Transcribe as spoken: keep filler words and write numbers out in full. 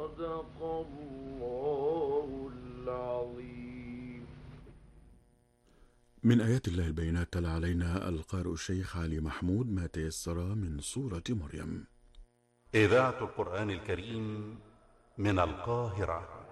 صدق الله العظيم. من آيات الله البينات تلا علينا القارئ الشيخ علي محمود ما تيسر من سورة مريم. إذاعة القرآن الكريم من القاهرة.